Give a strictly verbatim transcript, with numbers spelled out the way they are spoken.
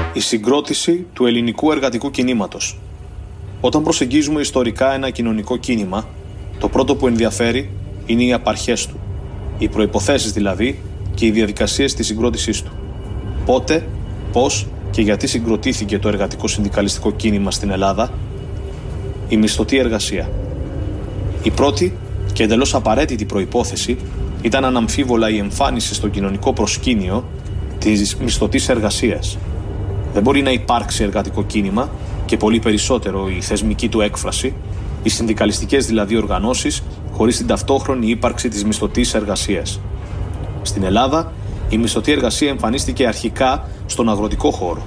Η συγκρότηση του ελληνικού εργατικού κινήματος. Όταν προσεγγίζουμε ιστορικά ένα κοινωνικό κίνημα, το πρώτο που ενδιαφέρει είναι οι απαρχές του, οι προϋποθέσεις δηλαδή και οι διαδικασίες της συγκρότησής του. Πότε, πώς και γιατί συγκροτήθηκε το εργατικό συνδικαλιστικό κίνημα στην Ελλάδα? Η μισθωτή εργασία. Η πρώτη και εντελώς απαραίτητη προϋπόθεση ήταν αναμφίβολα η εμφάνιση στο κοινωνικό προσκήνιο της μισθωτής εργασίας. Δεν μπορεί να υπάρξει εργατικό κίνημα και πολύ περισσότερο η θεσμική του έκφραση, οι συνδικαλιστικές δηλαδή οργανώσεις, χωρίς την ταυτόχρονη ύπαρξη της μισθωτής εργασίας. Στην Ελλάδα, η μισθωτή εργασία εμφανίστηκε αρχικά στον αγροτικό χώρο,